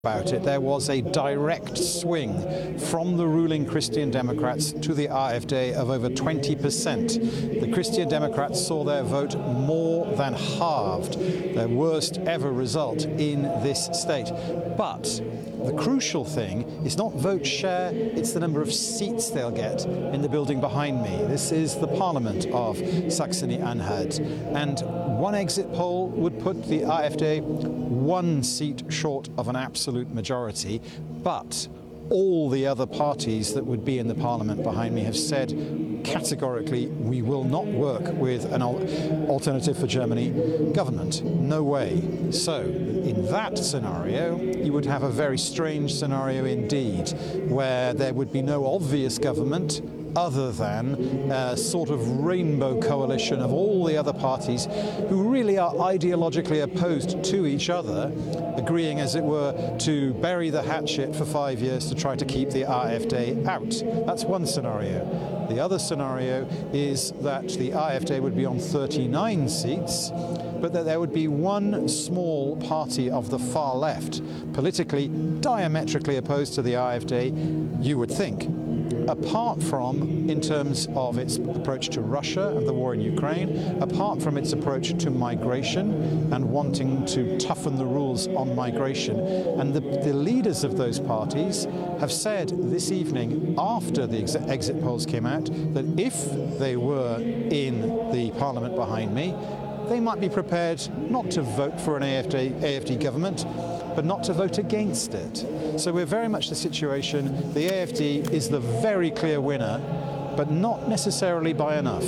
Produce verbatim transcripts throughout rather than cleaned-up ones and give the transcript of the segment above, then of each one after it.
about it. There was a direct swing from the ruling Christian Democrats to the AfD of over twenty percent. The Christian Democrats saw their vote more than halved, their worst ever result in this state. But the crucial thing is not vote share, it's the number of seats they'll get in the building behind me. This is the Parliament of Saxony-Anhalt. And one exit poll would put the AfD one seat short of an absolute majority, but all the other parties that would be in the parliament behind me have said categorically, we will not work with an Alternative for Germany government. No way. So, in that scenario, you would have a very strange scenario indeed, where there would be no obvious government other than a sort of rainbow coalition of all the other parties who really are ideologically opposed to each other, agreeing, as it were, to bury the hatchet for five years to try to keep the AfD out. That's one scenario. The other scenario is that the AfD would be on thirty-nine seats, but that there would be one small party of the far left, politically diametrically opposed to the AfD, you would think, apart from, in terms of its approach to Russia and the war in Ukraine, apart from its approach to migration and wanting to toughen the rules on migration. And the, the leaders of those parties have said this evening, after the ex exit polls came out, that if they were in the parliament behind me, they might be prepared not to vote for an AfD, AfD government, but not to vote against it. So we're very much the situation. The AfD is the very clear winner, but not necessarily by enough.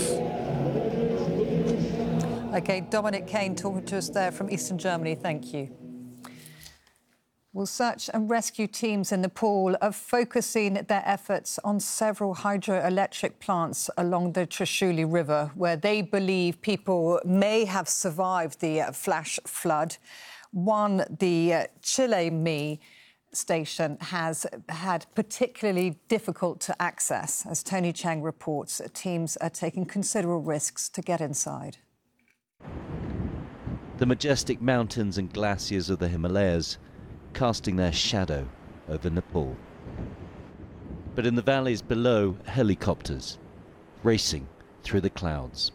OK, Dominic Kane talking to us there from Eastern Germany. Thank you. Well, search and rescue teams in Nepal are focusing their efforts on several hydroelectric plants along the Trishuli River, where they believe people may have survived the uh, flash flood. One, the uh, Chile-Me station has had particularly difficult to access. As Tony Chang reports, teams are taking considerable risks to get inside. The majestic mountains and glaciers of the Himalayas casting their shadow over Nepal. But in the valleys below, helicopters racing through the clouds.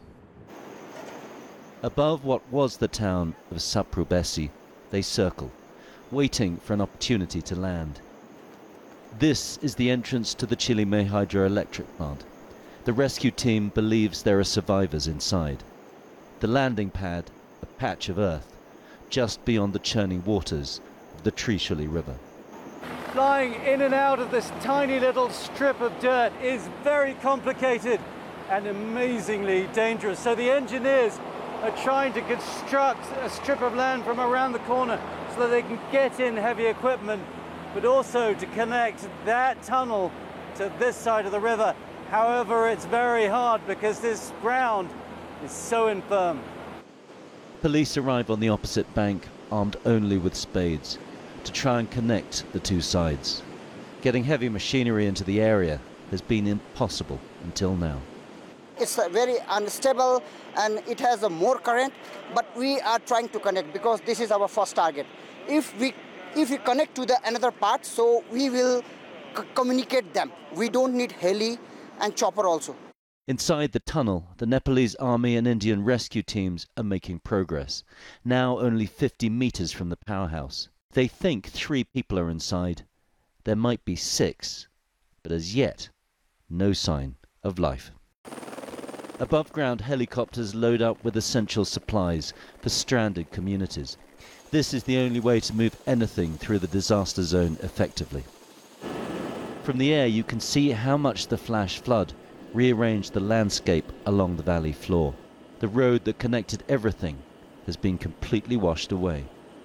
Above what was the town of Saprubesi, they circle, waiting for an opportunity to land. This is the entrance to the Chile-Me hydroelectric plant. The rescue team believes there are survivors inside. The landing pad, a patch of earth, just beyond the churning waters of the Trishuli River. Flying in and out of this tiny little strip of dirt is very complicated and amazingly dangerous. So the engineers are trying to construct a strip of land from around the corner so that they can get in heavy equipment, but also to connect that tunnel to this side of the river. However, it's very hard because this ground is so infirm. Police arrive on the opposite bank, armed only with spades, to try and connect the two sides. Getting heavy machinery into the area has been impossible until now. It's very unstable and it has a more current, but we are trying to connect because this is our first target. If we if we connect to the another part, so we will c communicate them. We don't need heli and chopper also. Inside the tunnel, the Nepalese army and Indian rescue teams are making progress, now only fifty meters from the powerhouse. They think three people are inside. There might be six, but as yet, no sign of life. Above-ground helicopters load up with essential supplies for stranded communities. This is the only way to move anything through the disaster zone effectively. From the air, you can see how much the flash flood rearranged the landscape along the valley floor. The road that connected everything has been completely washed away.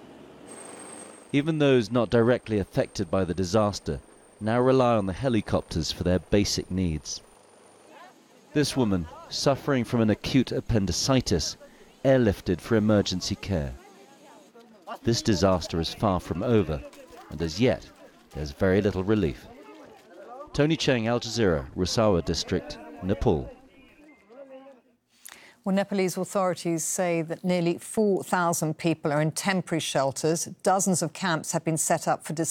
Even those not directly affected by the disaster now rely on the helicopters for their basic needs. This woman, suffering from an acute appendicitis, airlifted for emergency care. This disaster is far from over, and as yet, there's very little relief. Tony Chang, Al Jazeera, Rusawa District, Nepal. Well, Nepalese authorities say that nearly four thousand people are in temporary shelters. Dozens of camps have been set up for displaced